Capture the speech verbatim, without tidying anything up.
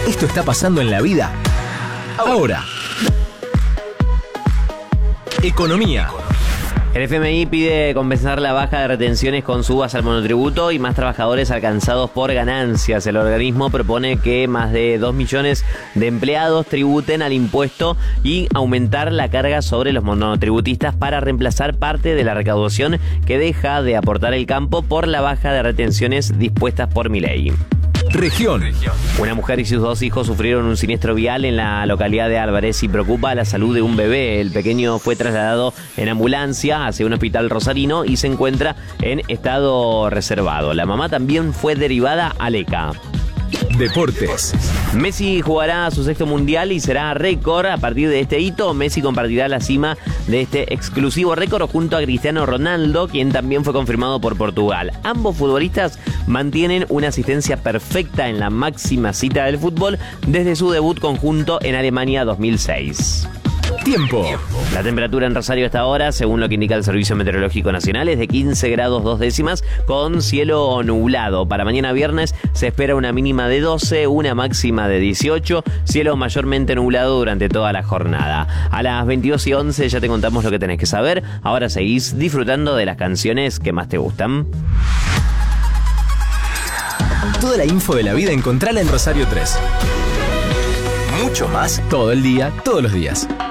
Esto está pasando en la vida ahora. Economía. El F M I pide compensar la baja de retenciones con subas al monotributo y más trabajadores alcanzados por ganancias. El organismo propone que más de dos millones de empleados tributen al impuesto y aumentar la carga sobre los monotributistas para reemplazar parte de la recaudación que deja de aportar el campo por la baja de retenciones dispuestas por Milei. Región. Una mujer y sus dos hijos sufrieron un siniestro vial en la localidad de Álvarez y preocupa la salud de un bebé. El pequeño fue trasladado en ambulancia hacia un hospital rosarino y se encuentra en estado reservado. La mamá también fue derivada a Leca. Deportes. Messi jugará su sexto mundial y será récord. A partir de este hito, Messi compartirá la cima de este exclusivo récord junto a Cristiano Ronaldo, quien también fue confirmado por Portugal. Ambos futbolistas mantienen una asistencia perfecta en la máxima cita del fútbol desde su debut conjunto en Alemania dos mil seis. Tiempo. La temperatura en Rosario hasta ahora, según lo que indica el Servicio Meteorológico Nacional, es de quince grados dos décimas con cielo nublado. Para mañana viernes se espera una mínima de doce, una máxima de dieciocho, cielo mayormente nublado durante toda la jornada. A las veintidós y once ya te contamos lo que tenés que saber. Ahora seguís disfrutando de las canciones que más te gustan. Toda la info de la vida encontrala en Rosario tres. Mucho más todo el día, todos los días.